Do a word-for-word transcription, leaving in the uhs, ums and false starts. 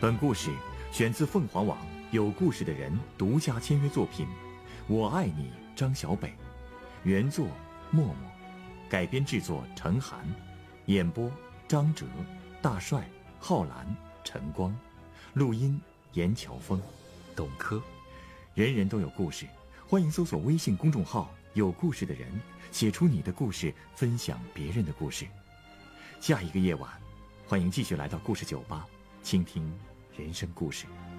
本故事选自凤凰网有故事的人独家签约作品《我爱你张小北》，原作默默，改编制作陈寒，演播张哲、大帅、浩然、陈光，录音严乔峰、董珂。人人都有故事，欢迎搜索微信公众号有故事的人，写出你的故事，分享别人的故事。下一个夜晚，欢迎继续来到故事酒吧，倾听人生故事。